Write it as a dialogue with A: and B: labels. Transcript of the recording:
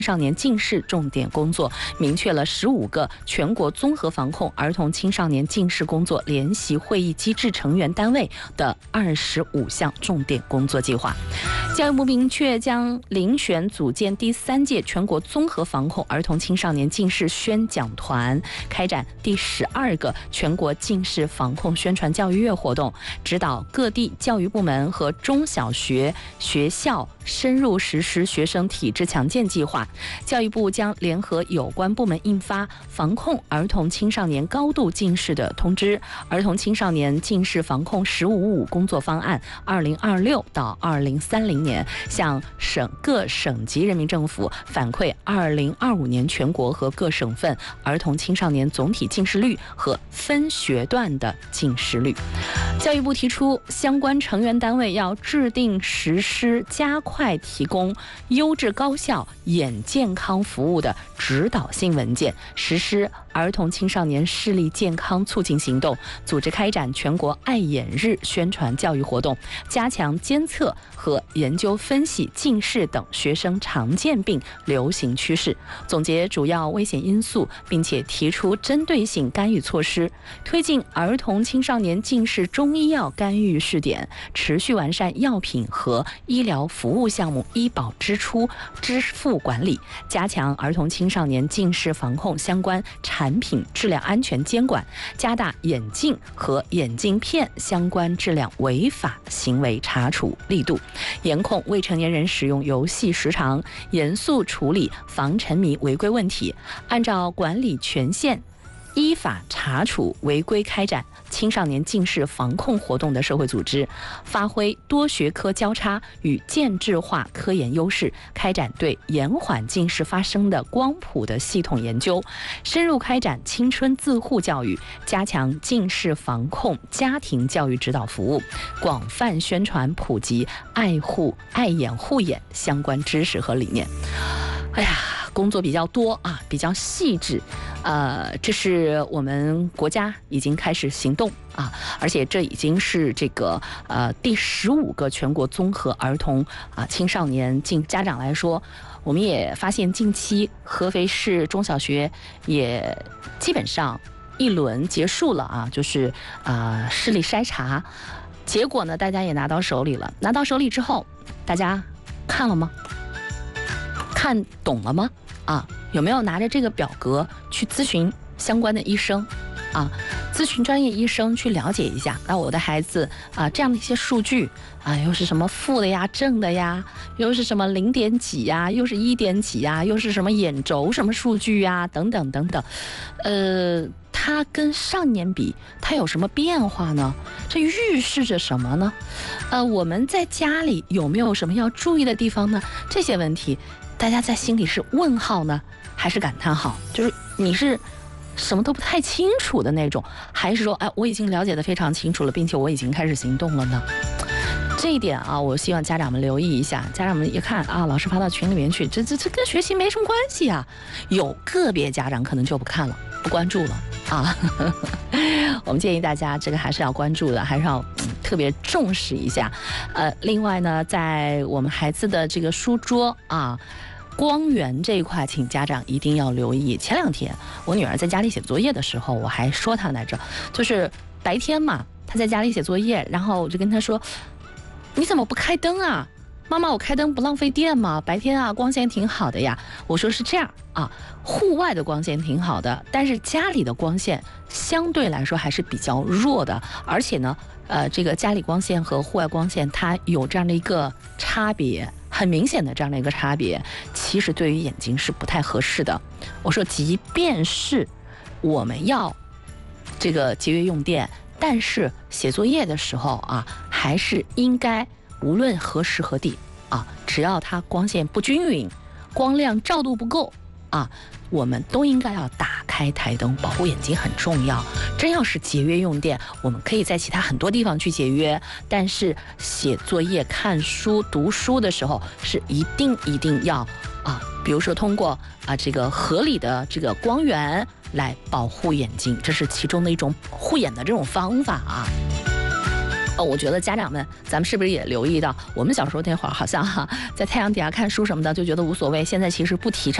A: 少年近视重点工作，明确了15个全国综合防控儿童青少年近视工作联席会议机制成员单位的25项重点工作计划。教育部明确将遴选组建第3届全国综合防控儿童青少年近视宣讲团，开展第12个全国近视防控宣传教育月活动，指导各地教育部门和中小学学校深入实施学生体质强健计划。教育部将联合有关部门印发《防控儿童青少年高度近视的通知》、《儿童青少年近视防控1555工作方案》（2026到2030年），向各省级人民政府反馈2025年全国和各省份儿童青少年总体近视率和分学段的近视率。教育部提出，相关成员单位要制定实施加快提供优质高效眼健康服务的指导性文件，实施儿童青少年视力健康促进行动，组织开展全国爱眼日宣传教育活动，加强监测和研究分析近视等学生常见病流行趋势，总结主要危险因素，并且提出针对性干预措施，推进儿童青少年近视中医药干预试点，持续完善药品和医疗服务项目医保支出支付管理，加强儿童青少年近视防控相关产品质量安全监管，加大眼镜和眼镜片相关质量违法行为查处力度，严控未成年人使用游戏时长，严肃处理防沉迷违规问题，按照管理权限依法查处违规开展青少年近视防控活动的社会组织，发挥多学科交叉与建制化科研优势，开展对延缓近视发生的光谱的系统研究，深入开展青春自护教育，加强近视防控家庭教育指导服务，广泛宣传普及爱眼护眼相关知识和理念。哎呀，工作比较多啊，比较细致。这是我们国家已经开始行动啊，而且这已经是这个第15个全国综合儿童青少年家长来说，我们也发现近期合肥市中小学也基本上一轮结束了啊，就是视力筛查，结果呢大家也拿到手里了，拿到手里之后，大家看了吗？看懂了吗？有没有拿着这个表格去咨询相关的医生咨询专业医生去了解一下，我的孩子这样的一些数据又是什么负的呀、正的呀，又是什么0点几呀，又是1点几呀，又是什么眼轴什么数据呀，等等等等。它跟上年比，它有什么变化呢？这预示着什么呢？我们在家里有没有什么要注意的地方呢？这些问题，大家在心里是问号呢，还是感叹号？就是你是什么都不太清楚的那种，还是说，我已经了解得非常清楚了，并且我已经开始行动了呢？这一点我希望家长们留意一下。家长们一看老师发到群里面去，这跟学习没什么关系啊。有个别家长可能就不看了，不关注了我们建议大家这个还是要关注的，还是要特别重视一下。另外呢，在我们孩子的这个书桌光源这一块，请家长一定要留意。前2天我女儿在家里写作业的时候，我还说她来着，就是白天嘛，她在家里写作业，然后我就跟她说，你怎么不开灯啊？妈妈，我开灯不浪费电吗？白天光线挺好的呀。我说是这样户外的光线挺好的，但是家里的光线相对来说还是比较弱的，而且呢这个家里光线和户外光线它有这样的一个差别，很明显的这样的一个差别，其实对于眼睛是不太合适的。我说即便是我们要这个节约用电，但是写作业的时候还是应该无论何时何地只要它光线不均匀，光亮照度不够我们都应该要打开台灯，保护眼睛很重要。真要是节约用电，我们可以在其他很多地方去节约，但是写作业、看书、读书的时候是一定要比如说通过这个合理的这个光源来保护眼睛，这是其中的一种护眼的这种方法我觉得家长们，咱们是不是也留意到，我们小时候那会儿好像在太阳底下看书什么的就觉得无所谓，现在其实不提倡